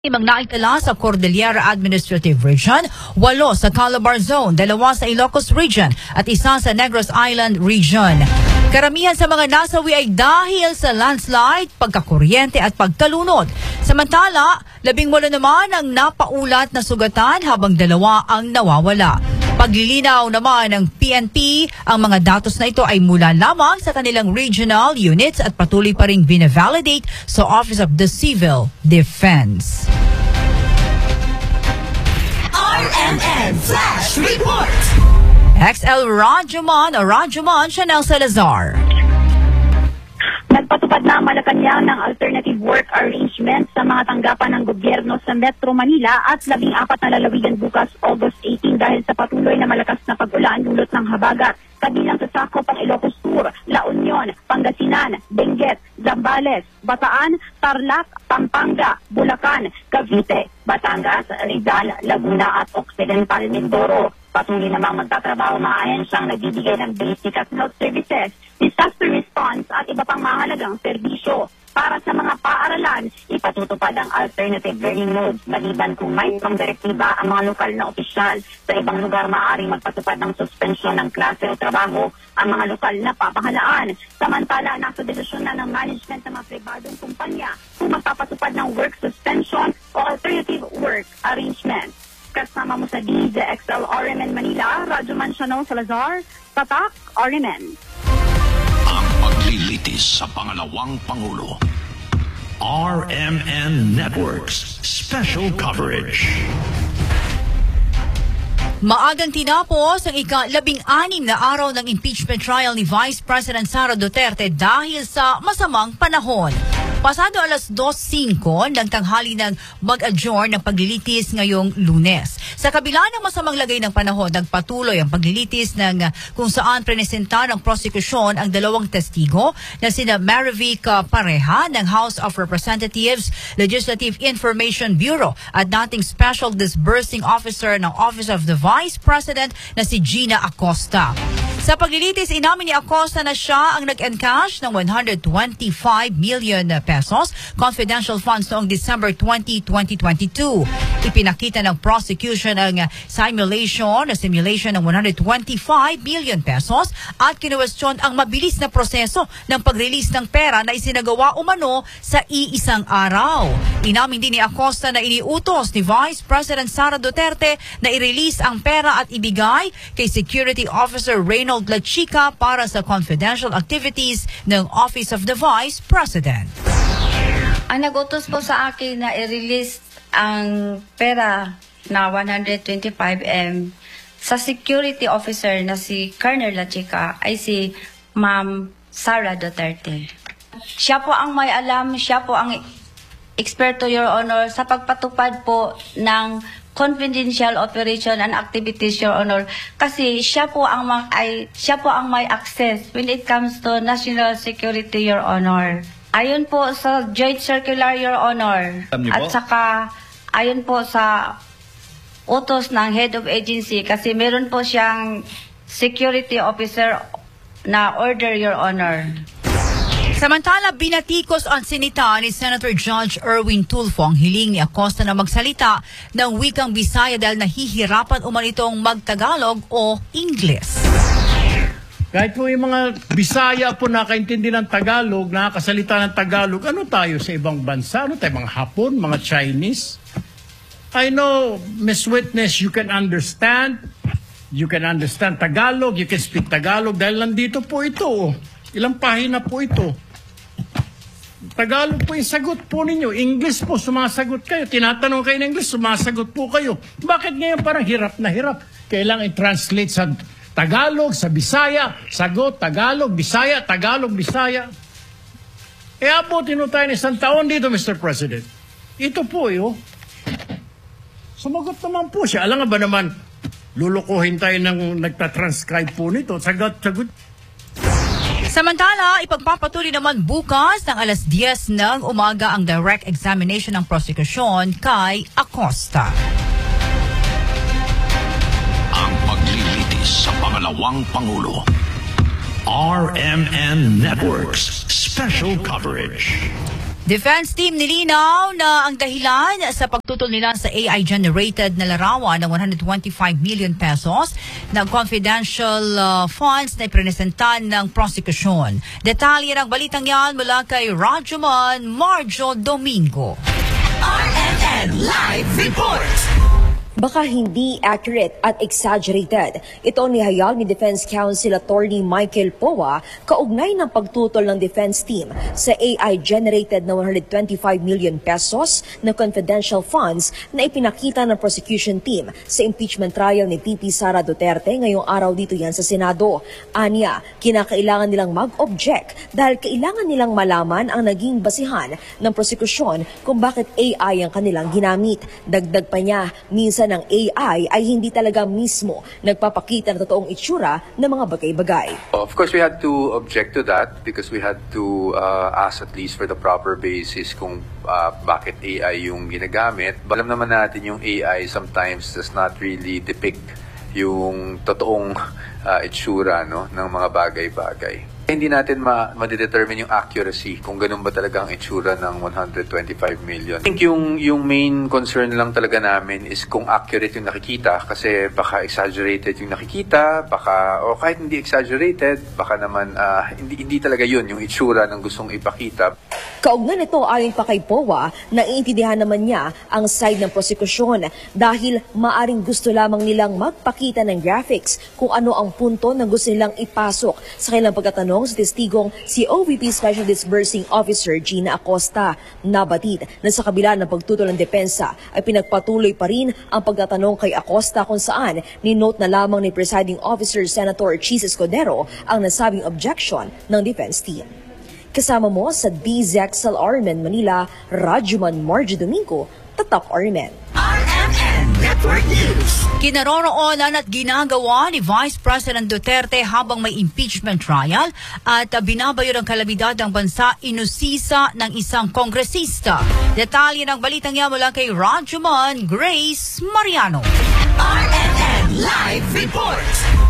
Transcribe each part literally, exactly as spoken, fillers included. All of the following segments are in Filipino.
Limang naitala sa Cordillera Administrative Region, walo sa Calabar Zone, dalawa sa Ilocos Region at isa sa Negros Island Region. Karamihan sa mga nasawi ay dahil sa landslide, pagkakuryente at pagkalunod. Samantala, labing walo naman ang napaulat na sugatan habang dalawa ang nawawala. Paglilinaw naman ng P N P, ang mga datos na ito ay mula lamang sa kanilang regional units at patuloy pa ring binavalidate sa Office of the Civil Defense. R M N Flash Report! X L Radyoman o Radyoman Chanel Salazar. Nagpatupad na ang Malacanang ng alternative work arrangement sa mga tanggapan ng gobyerno sa Metro Manila at labing apat na lalawigan bukas August eighteen dahil sa patuloy na malakas na pag-ulan dulot ng habagat. Kabilang sa sakop ang Ilocos Sur, La Union, Pangasinan, Benguet, Zambales, Bataan, Tarlac, Pampanga, Bulacan, Cavite, Batangas, Rizal, Laguna at Occidental Mindoro. Patuloy namang magtatrabaho mga ahensyang nagbibigay ng basic at health services, disaster response at iba pang mahalagang serbisyo. Para sa mga paaralan, ipatutupad ang alternative learning modes maliban kung may pang direktiba ang mga lokal na opisyal. Sa ibang lugar maaaring magpatupad ng suspensyon ng klase o trabaho ang mga lokal na papahalaan. Samantala, nasa desisyon na ng management ng mga pribadong kumpanya kung magpapatupad ng work suspension o alternative work arrangement. Kasama mo sa D Z X L R M N Manila, Radyoman Chanel Salazar, Tatak R M N. Ang paglilitis sa pangalawang Pangulo. R M N Networks Special Coverage. Maagang tinapos ang ika-labing-anim na araw ng impeachment trial ni Vice President Sara Duterte dahil sa masamang panahon. Pasado alas dos singko ng tanghali ng mag-adjourn ng paglilitis ngayong Lunes. Sa kabila ng masamang lagay ng panahon, nagpatuloy ang paglilitis ng kung saan prenesenta ng prosekusyon ang dalawang testigo na sina Marivic Pareha ng House of Representatives Legislative Information Bureau at dating Special Disbursing Officer ng Office of the Vice President na si Gina Acosta. Sa paglilitis, inamin ni Acosta na siya ang nag-encash ng one hundred twenty-five million pesos confidential funds noong December twentieth, twenty twenty-two. Ipinakita ng prosecution ang simulation na simulation ng one hundred twenty-five million pesos at kinuwestiyon ang mabilis na proseso ng pag-release ng pera na isinagawa umano sa iisang araw. Inamin din ni Acosta na iniutos ni Vice President Sara Duterte na i-release ang pera at ibigay kay Security Officer Reynold Lachica para sa confidential activities ng Office of the Vice President. Ang nagutos po sa akin na i-release ang pera na one hundred twenty-five million sa security officer na si Colonel Lachica ay si Ma'am Sara Duterte. Siya po ang may alam, siya po ang eksperto, Your Honor, sa pagpatupad po ng confidential operation and activities, Your Honor, kasi siya po ang mag, ay siya po ang may access when it comes to national security, Your Honor. Ayon po sa Joint Circular, Your Honor, at saka ayon po sa utos ng Head of Agency, kasi meron po siyang security officer na order, Your Honor. Samantala, binatikos ang sinita ni Senator Judge Erwin Tulfo ang hiling ni Acosta na magsalita ng wikang Bisaya dahil nahihirapan umano itong magtagalog o Ingles. Kahit po yung mga Bisaya po nakaintindi ng Tagalog, nakakasalita ng Tagalog, ano tayo sa ibang bansa? Ano tayo, mga Hapon, mga Chinese? I know, Miss Witness, you can understand. You can understand Tagalog, you can speak Tagalog dahil nandito po ito. Ilang pahina po ito. Tagalog po yung sagot po ninyo. English po, sumasagot kayo. Tinatanong kayo ng English, sumasagot po kayo. Bakit ngayon parang hirap na hirap? Kailangan i-translate sa Tagalog, sa Bisaya, sagot, Tagalog, Bisaya, Tagalog, Bisaya. E abutin mo tayo ng isang taon dito, Mister President. Ito po yun. Sumagot naman po siya. Alam nga ba naman, lulukuhin tayo ng nagtatranscribe po nito. Sagot, sagot. Samantala, ipagpapatuloy naman bukas ng alas diyes ng umaga ang direct examination ng prosekusyon kay Acosta. Ang paglilitis sa pangalawang Pangulo. R M N Networks Special Coverage. Defense team nilinaw na ang dahilan sa pagtutol nila sa A I-generated na larawan ng one hundred twenty-five million pesos ng confidential uh, funds na ipresentan ng prosecution. Detalye ng balitang yan mula kay Rajuman Marjo Domingo. R M N Live Report. Baka hindi accurate at exaggerated. Ito ni hayal ni Defense Counsel Attorney Michael Poa kaugnay ng pagtutol ng defense team sa A I-generated na one hundred twenty-five million pesos na confidential funds na ipinakita ng prosecution team sa impeachment trial ni V P Sara Duterte ngayong araw dito yan sa Senado. Anya, kinakailangan nilang mag-object dahil kailangan nilang malaman ang naging basihan ng prosekusyon kung bakit A I ang kanilang ginamit. Dagdag pa niya, minsan ng A I ay hindi talaga mismo nagpapakita ng totoong itsura ng mga bagay-bagay. Of course, we had to object to that because we had to uh, ask at least for the proper basis kung uh, bakit A I yung ginagamit. Alam naman natin yung A I sometimes does not really depict yung totoong uh, itsura no, ng mga bagay-bagay. Hindi natin ma- ma-determine yung accuracy kung ganun ba talaga ang itsura ng one hundred twenty-five million. I think yung, yung main concern lang talaga namin is kung accurate yung nakikita kasi baka exaggerated yung nakikita, baka, o kahit hindi exaggerated, baka naman uh, hindi, hindi talaga yun yung itsura ng gustong ipakita. Kaugnay nito ayon pa kay Poa, naiintindihan naman niya ang side ng prosekusyon dahil maaring gusto lamang nilang magpakita ng graphics kung ano ang punto na gusto nilang ipasok sa kanilang pagtatanong sa testigong si O V P Special Disbursing Officer Gina Acosta. Nabatid na sa kabila ng pagtutol ng depensa ay pinagpatuloy pa rin ang pagtatanong kay Acosta kung saan ni-note na lamang ni Presiding Officer Senator Chis Escudero ang nasabing objection ng defense team. Kasama mo sa D Z X L R M N Manila, Rajuman Marjo Domingo, Tatak R M N. R M N Network News. Kinaroroonan at ginagawa ni Vice President Duterte habang may impeachment trial at uh, binabayo ng kalamidad ng bansa inusisa ng isang kongresista. Detalye ng balitang yan mula kay Rajuman Grace Mariano. R M N Live Report.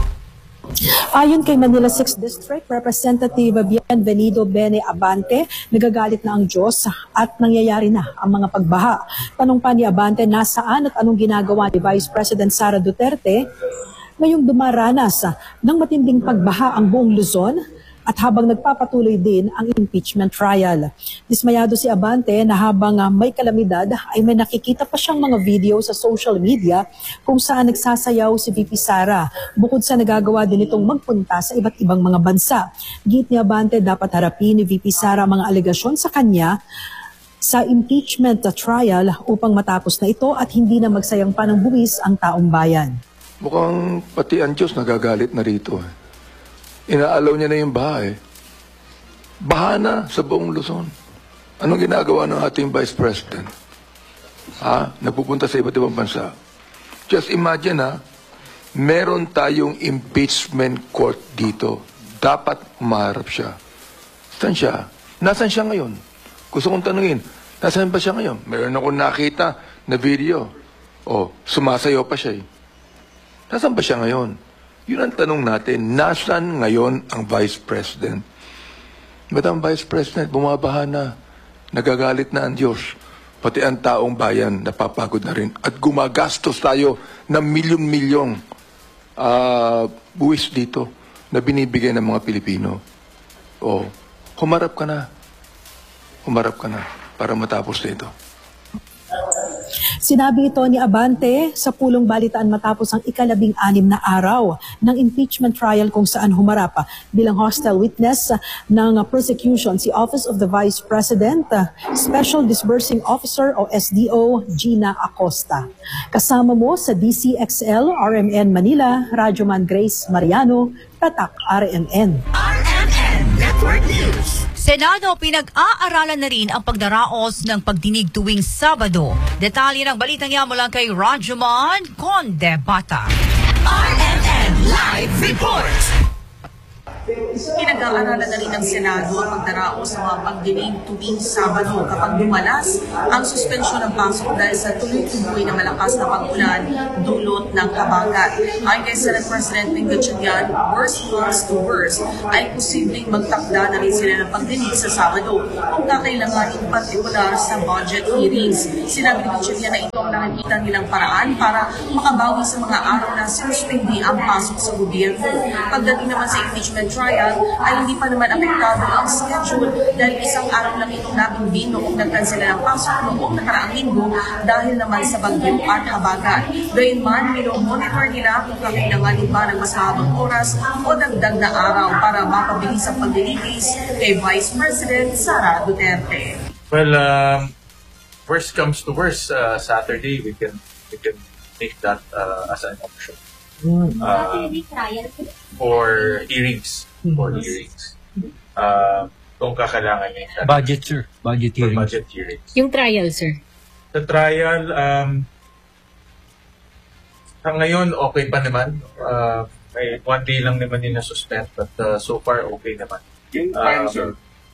Ayon kay Manila sixth District Representative Bienvenido Bene Abante, nagagalit na ang Diyos at nangyayari na ang mga pagbaha. Tanong pa ni Abante, nasaan at anong ginagawa ni Vice President Sara Duterte ngayong dumaranas ng matinding pagbaha ang buong Luzon at habang nagpapatuloy din ang impeachment trial. Dismayado si Abante na habang uh, may kalamidad ay may nakikita pa siyang mga video sa social media kung saan nagsasayaw si V P Sara. Bukod sa nagagawa din itong magpunta sa iba't ibang mga bansa. Git ni Abante dapat harapin ni V P Sara mga alegasyon sa kanya sa impeachment trial upang matapos na ito at hindi na magsayang pa ng buwis ang taong bayan. Mukhang pati ang Diyos nagagalit na rito. Inaalaw niya na yung baha eh. Baha na sa buong Luzon. Anong ginagawa ng ating Vice President? Ha? Napupunta sa iba't ibang bansa. Just imagine ha, meron tayong impeachment court dito. Dapat umaharap siya. Saan siya? Nasaan siya ngayon? Gusto kong tanungin, nasaan ba siya ngayon? Meron akong nakita na video. O, sumasayaw pa siya eh. Nasaan ba siya ngayon? Yun ang tanong natin, nasaan ngayon ang Vice President? Madam Vice President, bumabaha na, nagagalit na ang Diyos, pati ang taong bayan napapagod na rin. At gumagastos tayo ng milyon-milyong uh, buwis dito na binibigay ng mga Pilipino. O, humarap ka na. Humarap ka na para matapos nito. Sinabi ito ni Abante sa pulong balitaan matapos ang ikalabing anim na araw ng impeachment trial kung saan humarap bilang hostile witness ng prosecution si Office of the Vice President, Special Disbursing Officer o S D O, Gina Acosta. Kasama mo sa D C X L, R M N Manila, Rajuman Grace Mariano, Tatak R M N. R M N Network News. Senado, pinag-aaralan na rin ang pagdaraos ng pagdinig tuwing Sabado. Detalye ng balitang yan mula kay Rajuman Conde Bata. R M N Live Report. Pinag-aaralan na rin ng Senado ang pagdaraos sa mga pagdinig tuwing Sabado kapag dumalas ang suspensyon ng pasok dahil sa tuloy-tuloy na malakas na pag-ulan dulot ng habagat. Ayon kay Senate President Ping Gatchalian, worst comes to worst ay posibleng magtakda na rin sila ng pagdinig sa Sabado kung kakailanganin partikular sa budget hearings. Sinabi ni Gatchalian na ito ang nakikita nilang paraan para makabawi sa mga araw na sinuspindi ang pasok sa gobyerno. Pagdating naman sa impeachment trial ay hindi pa naman apektado ang schedule dahil isang araw lang itong nabimbing noong nagkansela ng pasok noong nakaraang linggo dahil naman sa bagyo at habagat. Gayunman, minomonitor nila kung kakailanganin ba ng mas mahabang oras o dagdag na araw para mapabilis ang paglilitis kay Vice President Sara Duterte. Well, um, worst comes to worst, uh, Saturday we can we can take that uh, as an option. Uh, for hearings. For hearings. Uh, kung kakailangan niya. Budget, sir. Budget hearings. Budget hearings. Yung trial, sir. Sa trial, um, sa ngayon, okay pa naman. Uh, may one day lang naman yung na-suspend, but uh, so far, okay naman. Yung time, uh, sir.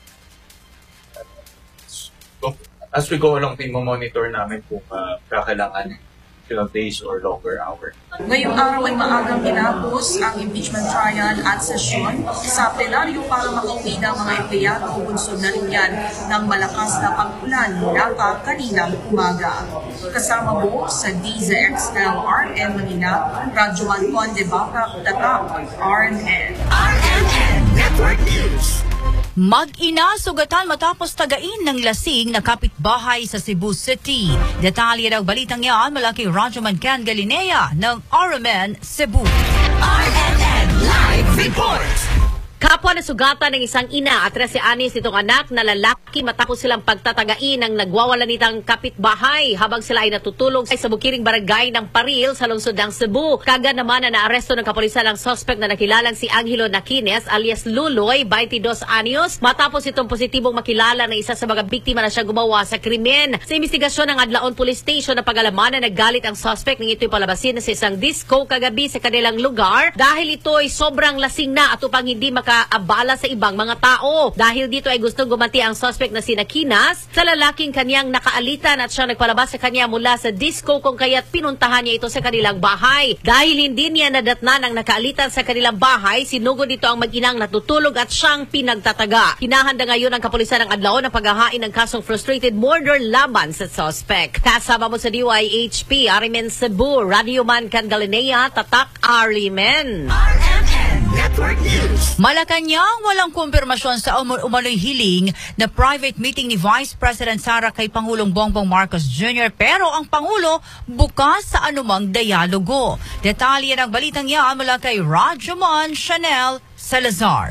As we go along, monitor namin kung uh, kakailangan days or longer hour. Ngayong araw ay maagang tinapos ang impeachment trial at sesyon sa plenaryo para makauwi ng mga empleyado o bunsod na rin yan ng malakas na pag-ulan mula pa kaninang umaga. Kasama mo sa D Z X ng R M Manila, Radyoman Conde Baca, Tatak, R M N. R M N Network News. Mag-ina sugatan matapos tagain ng lasing na kapitbahay sa Cebu City. Detalye ng balitang yan mula kay Radyoman Ken Galinea ng R M N Cebu. R M N Live Report. Kapwa na sugatan ng isang ina at trese anis nitong anak na lalaki matapos silang pagtatagain ng nagwawalanitang kapitbahay habang sila ay natutulog sa bukiring barangay ng Paril sa lungsod ng Cebu. Kaga naman na naaresto ng kapulisan ang suspect na nakilalang si Angelo Naquines alias Luloy, twenty-dos anyos, matapos itong positibong makilala na isa sa mga biktima na siya gumawa sa krimen. Sa investigasyon ng Adlaon Police Station na pag-alaman na naggalit ang suspect nang ito'y palabasin sa isang disco kagabi sa kanilang lugar dahil ito'y sobrang lasing na at upang hindi mak kaabala sa ibang mga tao. Dahil dito ay gustong gumanti ang suspect na si Naquinas sa lalaking kanyang nakaalitan at siya nagpalabas sa kanya mula sa disco kung kaya't pinuntahan niya ito sa kanilang bahay. Dahil hindi niya nadatnan ang nakaalitan sa kanilang bahay, sinugod dito ang mag-inang natutulog at siyang pinagtataga. Hinahanda ngayon ang kapulisan ng Adlaon ng paghahain ng kasong frustrated murder laban sa suspect. Kasama mo sa D Y H P, R M N Cebu, Radyoman Ken Galinea, Tatak, R M N. R M N Network News. Malacanang walang kumpirmasyon sa um- umano'y hiling na private meeting ni Vice President Sara kay Pangulong Bongbong Marcos Junior pero ang Pangulo bukas sa anumang dialogo. Detalye ng balitang yan mula kay Radyoman Chanel Salazar.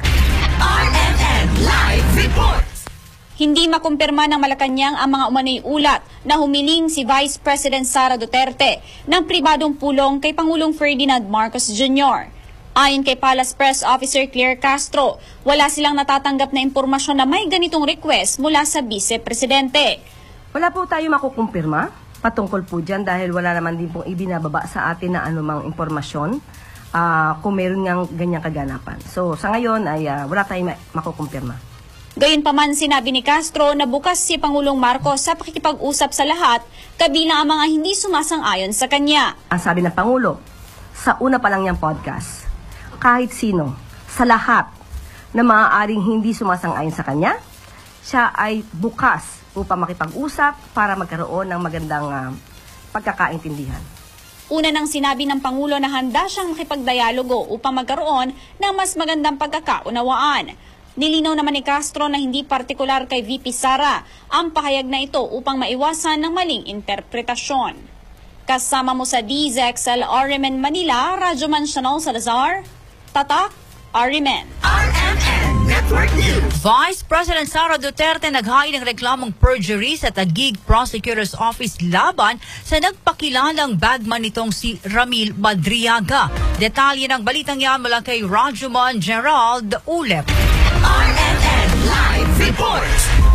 R M N Live Report. Hindi makumpirma ng Malacanang ang mga umano'y ulat na humiling si Vice President Sara Duterte ng pribadong pulong kay Pangulong Ferdinand Marcos Junior Ayon kay Palace Press Officer Claire Castro, wala silang natatanggap na impormasyon na may ganitong request mula sa Vice Presidente. Wala po tayo makukumpirma patungkol po dyan dahil wala naman din pong ibinababa sa atin na anumang impormasyon uh, kung meron ngang ganyang kaganapan. So sa ngayon ay uh, wala tayong makukumpirma. Gayunpaman sinabi ni Castro na bukas si Pangulong Marcos sa pakikipag-usap sa lahat kabilang ang mga hindi sumasang-ayon sa kanya. Ang sabi ng Pangulo, sa una pa lang niyang podcast, kahit sino, sa lahat na maaaring hindi sumasang-ayon sa kanya, siya ay bukas upang makipag-usap para magkaroon ng magandang uh, pagkakaintindihan. Una nang sinabi ng Pangulo na handa siyang makipagdialogo upang magkaroon ng mas magandang pagkakaunawaan. Nilinaw naman ni Castro na hindi partikular kay V P Sara ang pahayag na ito upang maiwasan ng maling interpretasyon. Kasama mo sa D Z X L R M N Manila, Radyoman Chanel Salazar, Tatak, R M N. R M N Network News. Vice President Sara Duterte naghain ng reklamong perjury sa Taguig Prosecutor's Office laban sa nagpakilalang bagman nitong si Ramil Madriaga. Detalye ng balitang yan mula kay Radyoman Gerald Ulep. R M N Live Report.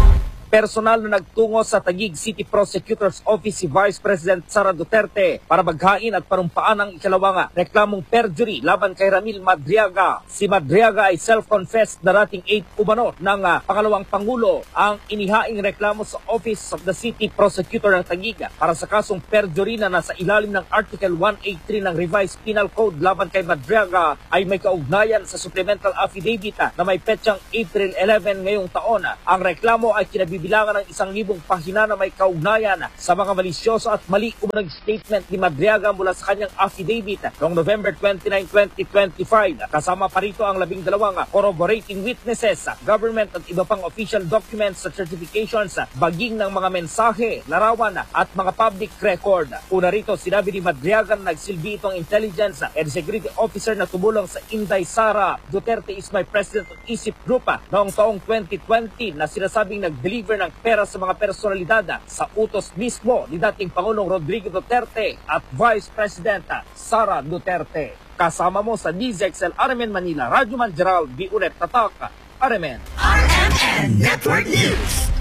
personal na nagtungo sa Taguig City Prosecutor's Office si Vice President Sara Duterte para maghain at panumpaan ang ikalawang reklamong perjury laban kay Ramil Madriaga. Si Madriaga ay self-confessed na dating eight umano ng uh, pangalawang Pangulo. Ang inihaing reklamo sa Office of the City Prosecutor ng Taguig para sa kasong perjury na nasa ilalim ng Article one eighty-three ng Revised Penal Code laban kay Madriaga ay may kaugnayan sa supplemental affidavit na may petsang April eleven ngayong taon. Ang reklamo ay kinabibilangan ng isang libong pahina na may kaugnayan sa mga malisyoso at mali umunang statement ni Madriaga mula sa kanyang affidavit noong November twenty-nine, twenty twenty-five. Kasama pa rito ang labing dalawang corroborating witnesses, government at iba pang official documents at certifications, baging ng mga mensahe, larawan at mga public record. Una rito, sinabi ni Madriaga na nagsilbi itong intelligence and security officer na tumulong sa Inday Sara Duterte is my president of ISIP Group noong taong twenty twenty na sinasabing nag-deliver ng pera sa mga personalidad sa utos mismo ni dating Pangulong Rodrigo Duterte at Vice President Sara Duterte. Kasama mo sa D Z X L R M N Manila, Radyo Man Gerald, B. Ulet Tatak, R M N. R M N Network News.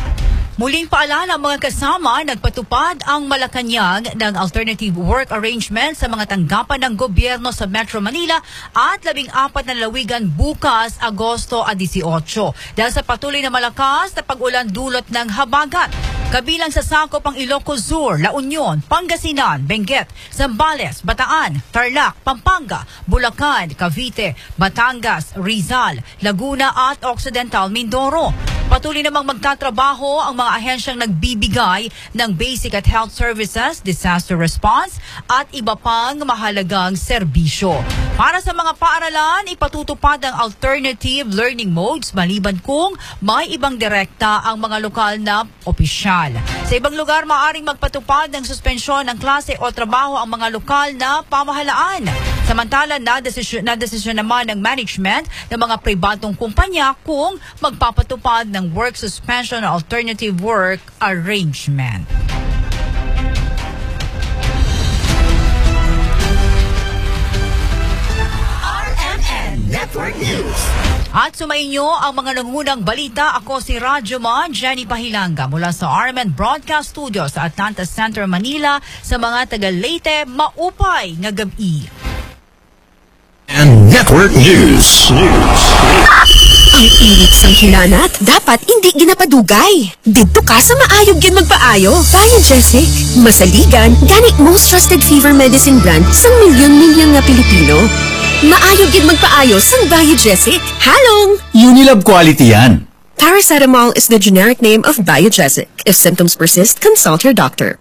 Muling paalala mga kasama, nagpatupad ang Malacanang ng alternative work arrangement sa mga tanggapan ng gobyerno sa Metro Manila at labing apat na lalawigan bukas, Agosto eighteen. Dahil sa patuloy na malakas na pag-ulan dulot ng habagat. Kabilang sa sakop ang Ilocos Sur, La Union, Pangasinan, Benguet, Zambales, Bataan, Tarlac, Pampanga, Bulacan, Cavite, Batangas, Rizal, Laguna at Occidental Mindoro. Patuloy namang magtatrabaho ang mga ahensyang nagbibigay ng basic at health services, disaster response at iba pang mahalagang serbisyo. Para sa mga paaralan, ipatutupad ang alternative learning modes maliban kung may ibang direkta ang mga lokal na opisyal. Sa ibang lugar, maaaring magpatupad ng suspensyon ng klase o trabaho ang mga lokal na pamahalaan. Samantala, nadesisyon, nadesisyon naman ng management ng mga pribadong kumpanya kung magpapatupad ng work suspension or alternative work arrangement. R M N Network News. At sumainyo ang mga nangunang balita. Ako si Radyo Man, Jenny Pahilanga mula sa R M N Broadcast Studio sa Atlanta Center, Manila. Sa mga taga-Leyte, maupay nga gabi. And Network News. News. Ang init sang hinanat, dapat hindi ginapadugay. Dito ka sa maayog gin magpaayo. Biogesic, masaligan, gani most trusted fever medicine brand sang milyon-milyon nga Pilipino. Maayog gin magpaayo sang Biogesic. Halong! Unilab quality yan. Paracetamol is the generic name of Biogesic. If symptoms persist, consult your doctor.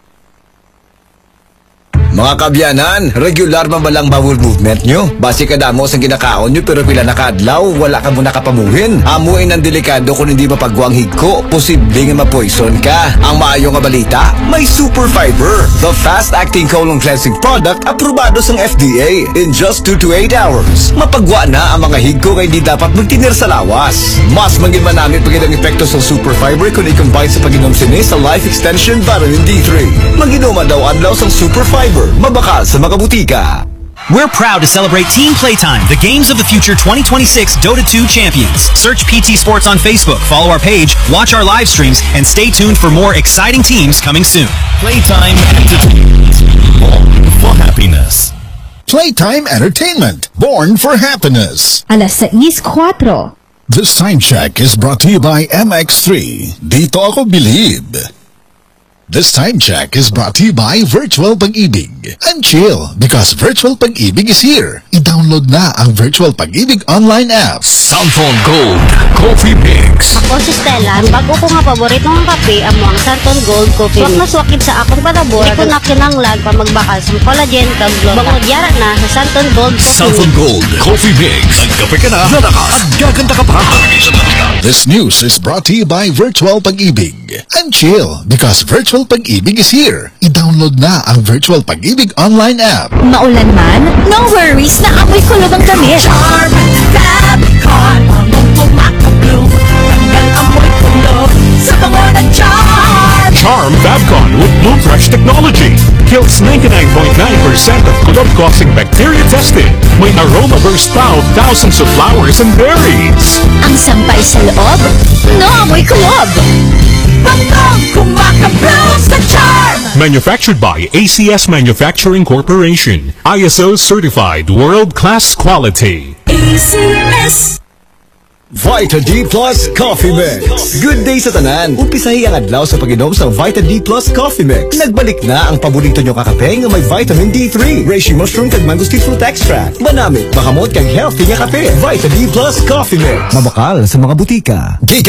Mga kabyanan, regular man ba lang bowel movement nyo? Basi kadamo sa ginakaon nyo pero pila nakadlaw, wala ka muna kapamuhin. Amuin ang delikado kung hindi mapagwang higko, posibleng mapoison ka. Ang maayo nga balita, may super fiber, the fast-acting colon cleansing product aprobado sa F D A. In just two to eight hours, mapagwa na ang mga higko kaya hindi dapat magtinir sa lawas. Mas maging manamit pagid ang epekto sa super fiber kung i-combine sa pag-inom sini sa Life Extension Vitamin D three. Mag-inuma daw adlaw sa super fiber. Mabakal sa mga butika. We're proud to celebrate Team Playtime, the Games of the Future twenty twenty-six Dota two champions. Search P T Sports on Facebook, follow our page, watch our live streams, and stay tuned for more exciting teams coming soon. Playtime Entertainment, born for happiness. Playtime Entertainment, born for happiness. Alas sais cuatro. This time check is brought to you by M X three. Dito ako believe. This time check is brought to you by Virtual Pag-ibig. And chill, because Virtual Pag-ibig is here. I-download na ang Virtual Pag-ibig online app. Santon Gold Coffee Mix. Ako si Stella, bago ko nga paborito ng kape, amo ang Santon Gold Coffee Mix. Huwag maswakit sa akong patabor, di ko na kinanglag pa magbakal sa collagen, kaglo. Bangod yara na sa Santon Gold Coffee Santon Gold Coffee Mix. Nagkape ka na, lalakas, at gaganda ka pa. This news is brought to you by Virtual Pag-ibig. And chill, because Virtual Pag-ibig is here. I-download na ang Virtual Pag-ibig online app. Maulan man, no worries na amoy kulob ang damit. Charm Fabcon, among pumakablo. Tanggal amoy kulob sa bango ng Charm. Charm Fabcon with Bloom Fresh technology kills ninety-nine point nine percent of kulob-causing bacteria tested. May aroma burst out thousands of flowers and berries. Ang sampay sa loob, no amoy kulob. Bangkong kumakablaw sa charm. Manufactured by A C S Manufacturing Corporation. I S O certified world-class quality. A C S. Vita D Plus Coffee Mix. Good day sa tanan. Umpisahi ang adlaw sa pag-inom sa Vita D Plus Coffee Mix. Nagbalik na ang paborito nyo kakape nga may vitamin D three, reishi mushroom kag mangosteen fruit extract. Manamit, makamot kag healthy nga kape. Vita D Plus Coffee Mix. Mabakal sa mga butika. Giga